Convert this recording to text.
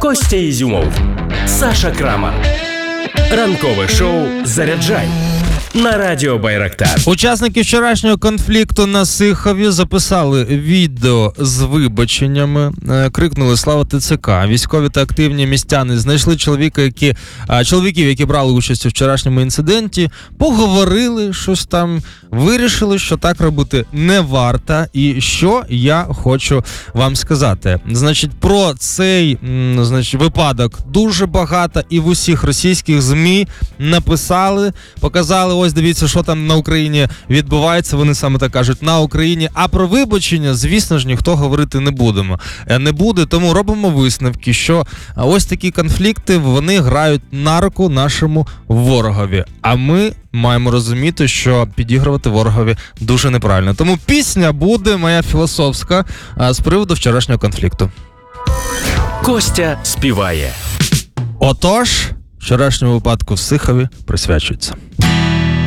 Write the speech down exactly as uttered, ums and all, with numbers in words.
Костя Ізюмов, Саша Крамар. Ранкове шоу «Заряджай» на радіо Байрактар. Учасники вчорашнього конфлікту на Сихові записали відео з вибаченнями, крикнули «Слава ТЦК». Військові та активні містяни знайшли чоловіка, які, чоловіків, які брали участь у вчорашньому інциденті, поговорили щось там, вирішили, що так робити не варто. І що я хочу вам сказати. Значить, про цей значить, випадок дуже багато і в усіх російських ЗМІ написали, показали, ось дивіться, що там на Україні відбувається, вони саме так кажуть, на Україні. А про вибачення, звісно ж, ніхто говорити не будемо. Не буде, тому робимо висновки, що ось такі конфлікти, вони грають на руку нашому ворогові. А ми маємо розуміти, що підігрувати ворогові дуже неправильно. Тому пісня буде моя філософська з приводу вчорашнього конфлікту. Костя співає. Отож, вчорашньому випадку в Сихові присвячується.